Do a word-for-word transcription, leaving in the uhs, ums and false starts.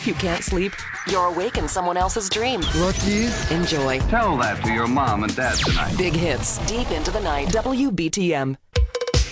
if you can't sleep, you're awake in someone else's dream. Lucky. Enjoy Tell that to your mom and dad tonight. big hits deep into the night. W B T M.